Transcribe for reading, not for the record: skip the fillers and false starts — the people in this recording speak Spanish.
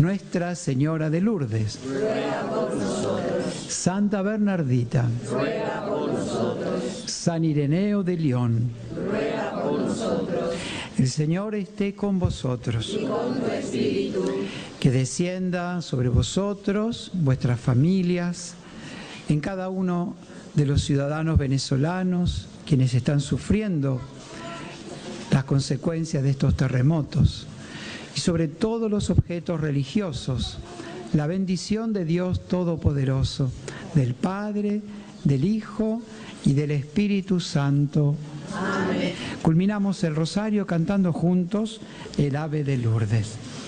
Nuestra Señora de Lourdes, ruega por nosotros. Santa Bernardita, Ruega por nosotros. San Ireneo de León, Ruega por nosotros. el Señor esté con vosotros. Y con tu espíritu. Que descienda sobre vosotros, vuestras familias, en cada uno de los ciudadanos venezolanos, quienes están sufriendo las consecuencias de estos terremotos, y sobre todos los objetos religiosos, la bendición de Dios Todopoderoso, del Padre, del Hijo y del Espíritu Santo. Amén. Culminamos el rosario cantando juntos el Ave de Lourdes.